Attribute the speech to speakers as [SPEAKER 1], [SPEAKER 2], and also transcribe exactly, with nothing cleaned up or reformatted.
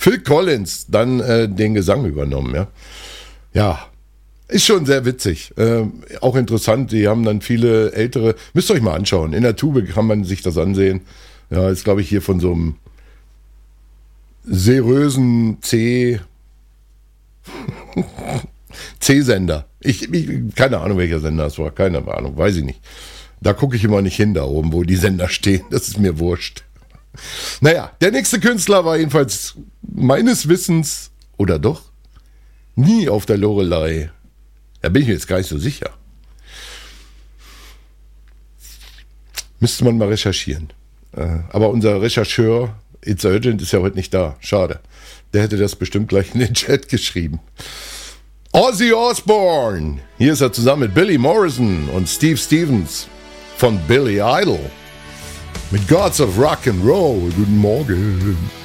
[SPEAKER 1] Phil Collins dann äh, den Gesang übernommen, ja. Ja, ist schon sehr witzig. Äh, auch interessant, die haben dann viele ältere, müsst ihr euch mal anschauen. In der Tube kann man sich das ansehen. Ja, ist glaube ich hier von so einem seriösen C C-Sender. Ich, ich, keine Ahnung, welcher Sender es war. Keine Ahnung, weiß ich nicht. Da gucke ich immer nicht hin, da oben, wo die Sender stehen. Das ist mir wurscht. Naja, der nächste Künstler war jedenfalls meines Wissens, oder doch, nie auf der Loreley. Da bin ich mir jetzt gar nicht so sicher. Müsste man mal recherchieren. Aber unser Rechercheur, It's Urgent, ist ja heute nicht da. Schade. Der hätte das bestimmt gleich in den Chat geschrieben. Ozzy Osbourne. Hier ist er zusammen mit Billy Morrison und Steve Stevens von Billy Idol. Mit Gods of Rock and Roll. Guten Morgen.